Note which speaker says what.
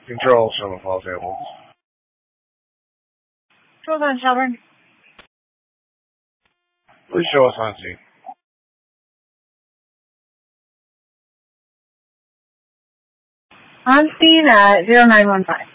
Speaker 1: Control, show fall tables.
Speaker 2: Control on Shelburne.
Speaker 1: Please show us on scene.
Speaker 2: On scene at 0915.